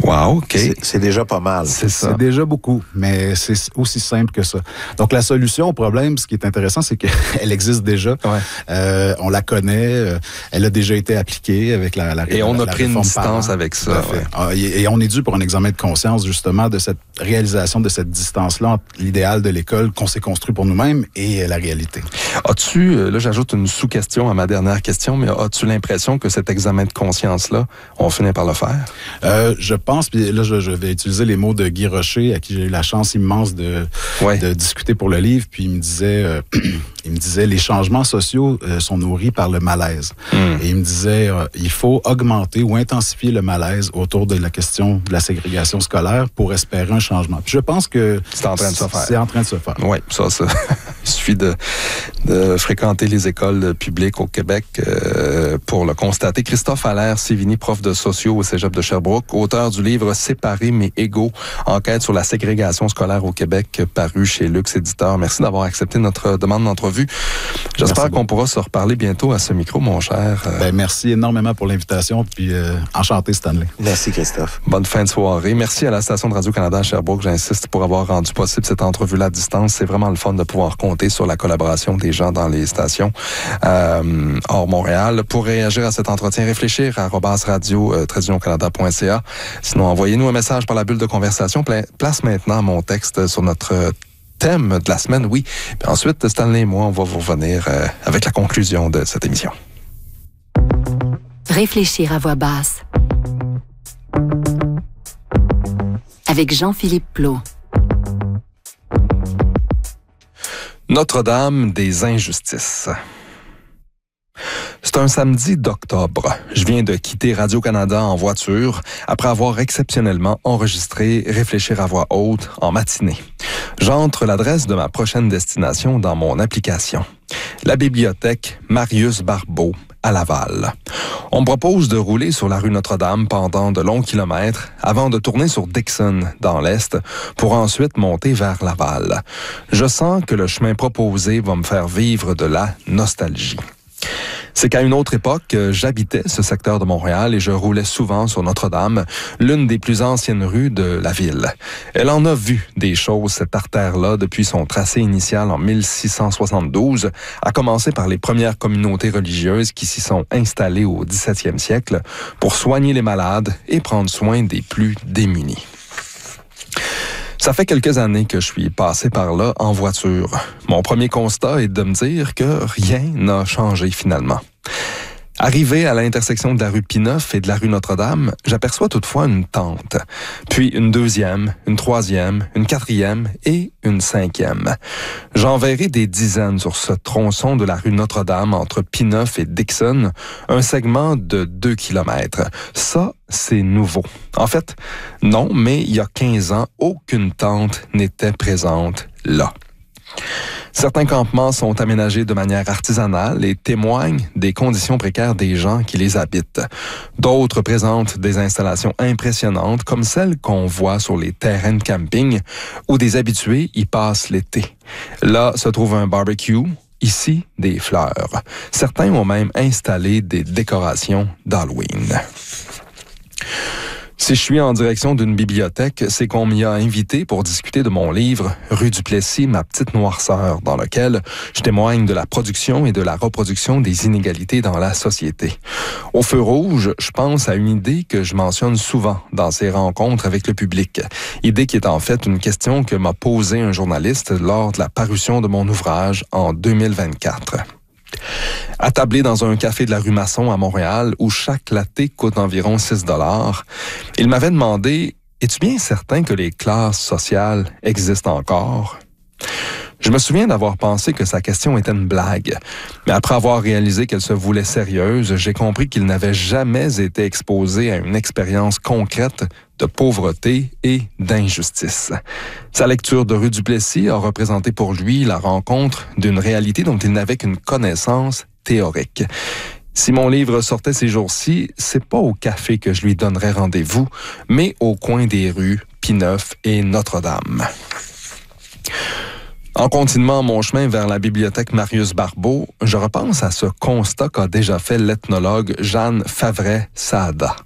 Wow, OK. C'est déjà pas mal. C'est déjà beaucoup, mais c'est aussi simple que ça. Donc, la solution au problème, ce qui est intéressant, c'est qu'elle existe déjà. Ouais. On la connaît. Elle a déjà été appliquée avec la Et on a la pris une réforme distance Parent. avec ça. Ouais. Et on est dû pour un examen de conscience, justement, de cette réalisation de cette distance-là entre l'idéal de l'école qu'on s'est construit pour nous-mêmes et la réalité. As-tu, là j'ajoute une sous-question à ma dernière question, mais as-tu l'impression que cet examen de conscience-là, on finit par le faire? Je pense, puis là je vais utiliser les mots de Guy Rocher, à qui j'ai eu la chance immense de discuter pour le livre, puis il me disait les changements sociaux sont nourris par le malaise. Et il me disait il faut augmenter ou intensifier le malaise autour de la question de la ségrégation scolaire pour espérer un changement. Puis je pense que c'est en train de se faire. C'est en train de se faire. Oui, ça. Il suffit de fréquenter les écoles publiques au Québec pour le constater. Christophe Allaire-Sévigny, prof de sociaux au Cégep de Sherbrooke, auteur du livre « Séparés mais égaux, enquête sur la ségrégation scolaire au Québec », paru chez Lux Éditeur. Merci d'avoir accepté notre demande d'entrevue. J'espère qu'on pourra se reparler bientôt à ce micro, mon cher. Merci énormément pour l'invitation, puis enchanté, Stanley. Merci, Christophe. Bonne fin de soirée. Merci à la station de Radio-Canada à Sherbrooke, j'insiste, pour avoir rendu possible cette entrevue-là à distance. C'est vraiment le fun de pouvoir compter sur la collaboration des gens dans les stations hors Montréal. Pour réagir à cet entretien, réfléchir à @radio-canada.ca. Sinon, envoyez-nous un message par la bulle de conversation. Place maintenant mon texte sur notre thème de la semaine, oui. Puis ensuite, Stanley et moi, on va vous revenir avec la conclusion de cette émission. Réfléchir à voix basse. Avec Jean-Philippe Plot. Notre-Dame des injustices. C'est un samedi d'octobre. Je viens de quitter Radio-Canada en voiture après avoir exceptionnellement enregistré Réfléchir à voix haute en matinée. J'entre l'adresse de ma prochaine destination dans mon application. La bibliothèque Marius Barbeau à Laval. On me propose de rouler sur la rue Notre-Dame pendant de longs kilomètres avant de tourner sur Dixon dans l'Est pour ensuite monter vers Laval. Je sens que le chemin proposé va me faire vivre de la nostalgie. C'est qu'à une autre époque, j'habitais ce secteur de Montréal et je roulais souvent sur Notre-Dame, l'une des plus anciennes rues de la ville. Elle en a vu des choses, cette artère-là, depuis son tracé initial en 1672, à commencer par les premières communautés religieuses qui s'y sont installées au 17e siècle pour soigner les malades et prendre soin des plus démunis. Ça fait quelques années que je suis passé par là en voiture. Mon premier constat est de me dire que rien n'a changé finalement. Arrivé à l'intersection de la rue Pineuf et de la rue Notre-Dame, j'aperçois toutefois une tente, puis une deuxième, une troisième, une quatrième et une cinquième. J'en verrai des dizaines sur ce tronçon de la rue Notre-Dame entre Pineuf et Dixon, un segment de 2 kilomètres. Ça, c'est nouveau. En fait, non, mais il y a 15 ans, aucune tente n'était présente là. Certains campements sont aménagés de manière artisanale et témoignent des conditions précaires des gens qui les habitent. D'autres présentent des installations impressionnantes comme celles qu'on voit sur les terrains de camping où des habitués y passent l'été. Là se trouve un barbecue, ici des fleurs. Certains ont même installé des décorations d'Halloween. Si je suis en direction d'une bibliothèque, c'est qu'on m'y a invité pour discuter de mon livre « Rue Duplessis, ma petite noirceur », dans lequel je témoigne de la production et de la reproduction des inégalités dans la société. Au feu rouge, je pense à une idée que je mentionne souvent dans ces rencontres avec le public. Idée qui est en fait une question que m'a posée un journaliste lors de la parution de mon ouvrage en 2024. Attablé dans un café de la rue Masson à Montréal, où chaque latte coûte environ 6 $, il m'avait demandé « Es-tu bien certain que les classes sociales existent encore? » Je me souviens d'avoir pensé que sa question était une blague, mais après avoir réalisé qu'elle se voulait sérieuse, j'ai compris qu'il n'avait jamais été exposé à une expérience concrète de pauvreté et d'injustice. Sa lecture de Rue Duplessis a représenté pour lui la rencontre d'une réalité dont il n'avait qu'une connaissance théorique. Si mon livre sortait ces jours-ci, c'est pas au café que je lui donnerais rendez-vous, mais au coin des rues Pineuf et Notre-Dame. En continuant mon chemin vers la bibliothèque Marius Barbeau, je repense à ce constat qu'a déjà fait l'ethnologue Jeanne Favret-Saada.